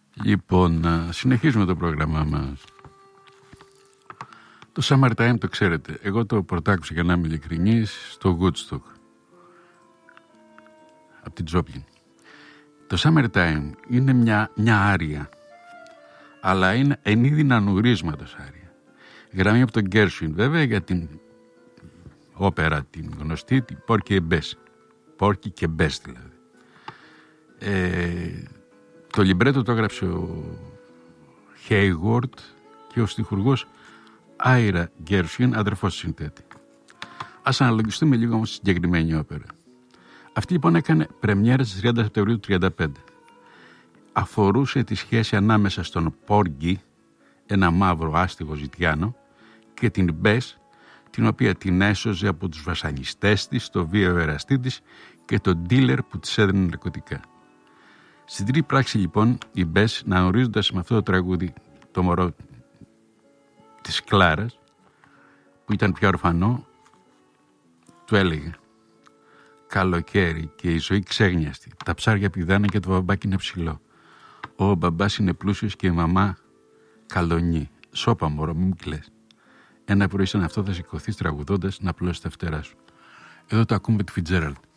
Λοιπόν, συνεχίζουμε το πρόγραμμά μας. Το Summertime το ξέρετε. Εγώ το πρωτάκουσα, για να είμαι ειλικρινής, στο Woodstock, από την Joplin. Το Summertime είναι μια άρια, αλλά είναι εν είδη νανουρίσματος άρια. Γραμμή από τον Gershwin, βέβαια, για την όπερα την γνωστή, την Porky and Bess. Porky και Bess δηλαδή. Το λιμπρέτο το έγραψε ο Hayward και ο στιχουργός Ira Gershwin, αδερφός του συνθέτη. Ας αναλογιστούμε λίγο όμως τη συγκεκριμένη όπερα. Αυτή λοιπόν έκανε πρεμιέρα στις 30 Σεπτεμβρίου του 1935. Αφορούσε τη σχέση ανάμεσα στον Porgy, ένα μαύρο άστιγο ζητιάνο, και την Bess, την οποία την έσωζε από τους βασανιστές της, το βίαιο εραστή της και τον dealer που της έδινε ναρκωτικά. Στην τρίτη πράξη λοιπόν η Bess, να ορίζοντας με αυτό το τραγούδι το μωρό της Κλάρας, που ήταν πιο ορφανό, του έλεγε: «Καλοκαίρι και η ζωή ξέγνιαστη, τα ψάρια πηδάνε και το μπαμπάκι είναι ψηλό. Ο μπαμπάς είναι πλούσιος και η μαμά καλονή. Σώπα μωρό, μην κλαις. Ένα πρωί σαν αυτό θα σηκωθείς τραγουδώντας να πλώσεις τα φτερά σου». Εδώ το ακούμε τη Fitzgerald.